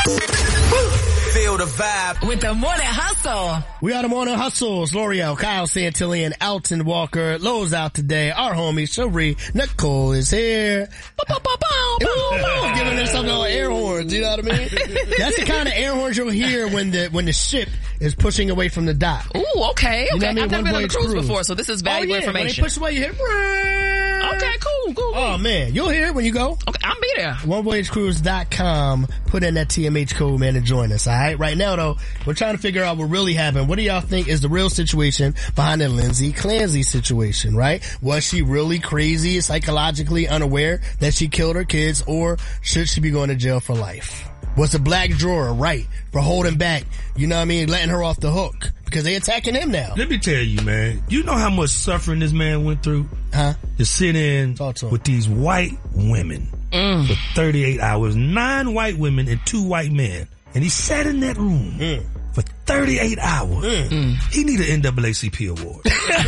Feel the vibe with the Morning Hustle. We are the Morning Hustles. L'Oreal, Kyle Santillan, Alton Walker. Lowe's out today. Our homie Cherie Nicole is here. Giving her some air horns, you know what I mean? That's the kind of air horns you'll hear when the ship is pushing away from the dock. Ooh, okay. You know what I mean? I've never been on a cruise before, so this is valuable information. When they push away, you hear. Okay, cool. Oh man, you'll hear it when you go. Okay, I'll be there. OneVoyageCruise.com. Put in that TMH code, man, and join us. All right. Right now, though, we're trying to figure out what really happened. What do y'all think is the real situation behind the Lindsay Clancy situation? Right? Was she really crazy, psychologically unaware that she killed her kids, or should she be going to jail for life? Was the black drawer right for holding back, you know what I mean, letting her off the hook? Because they attacking him now. Let me tell you, man. You know how much suffering this man went through? Huh? To sit in with these white women for 38 hours. 9 white women and 2 white men. And he sat in that room for 38 hours. He need an NAACP award.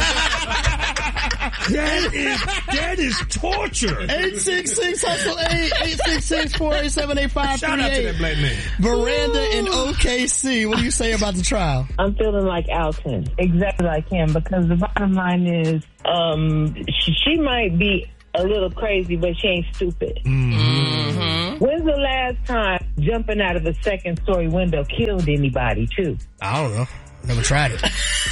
That is torture. 866-HUSTLE-8, 866-487-8538. Shout out to that black man. Veranda in OKC. What do you say about the trial? I'm feeling like Alton. Exactly like him, because the bottom line is, she might be a little crazy, but she ain't stupid. Mm-hmm. When's the last time jumping out of a second-story window killed anybody, too? I don't know. Never tried it.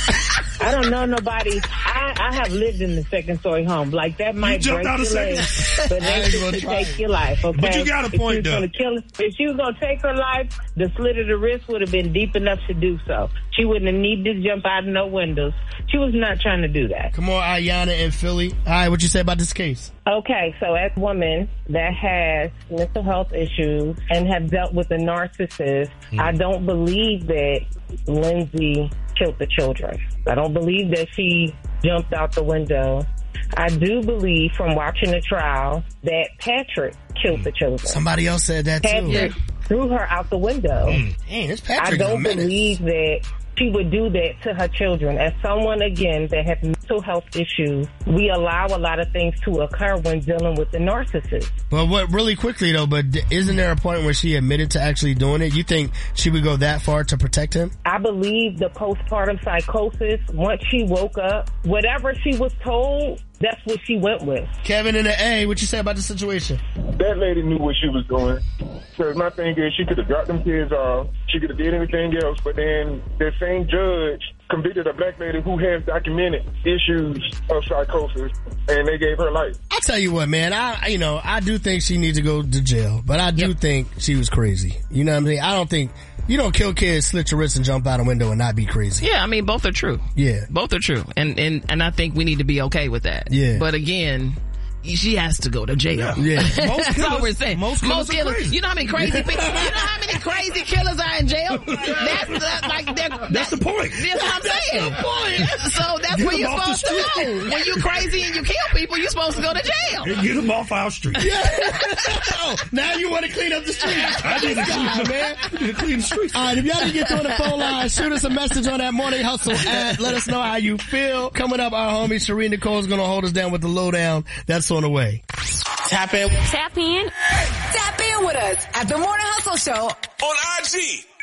I don't know nobody. I have lived in the second-story home. Like, that might break your leg, but that could take your life, okay? But you got a point, though. If she was going to take her life, the slit of the wrist would have been deep enough to do so. She wouldn't have needed to jump out of no windows. She was not trying to do that. Come on, Ayanna in Philly. All right, what you say about this case? Okay, so as a woman that has mental health issues and have dealt with a narcissist, I don't believe that Lindsay killed the children. I don't believe that she jumped out the window. I do believe from watching the trial that Patrick killed the children. Somebody else said that Patrick threw her out the window. Dang, this Patrick. I don't believe that she would do that to her children. As someone, again, that has mental health issues, we allow a lot of things to occur when dealing with the narcissist. But really quickly though, but isn't there a point where she admitted to actually doing it? You think she would go that far to protect him? I believe the postpartum psychosis, once she woke up, whatever she was told, that's what she went with. Kevin in the A, what you say about the situation? That lady knew what she was doing. So my thing is, she could have dropped them kids off. She could have did anything else. But then that same judge convicted a black lady who has documented issues of psychosis, and they gave her life. I'll tell you what, man. I do think she needs to go to jail, but I do think she was crazy. You know what I mean? I don't think you don't kill kids, slit your wrist, and jump out a window and not be crazy. Yeah, I mean, both are true. Yeah. Both are true. And I think we need to be okay with that. Yeah. But again, she has to go to jail. Yeah. That's all we're saying. Most killers. You know how many crazy people, you know how many crazy killers are in jail? That's the point. That's what I'm saying. That's the point. So that's where you're supposed to go. When you're crazy and you kill people, you're supposed to go to jail. And get them off our street. Now you want to clean up the streets. I need to clean the streets. All right, if y'all didn't get through the phone line, shoot us a message on that Morning Hustle app. Let us know how you feel. Coming up, our homie Cherie Nicole is going to hold us down with the lowdown. That's on the way. Tap in. Tap in. Tap in with us at the Morning Hustle Show on IG.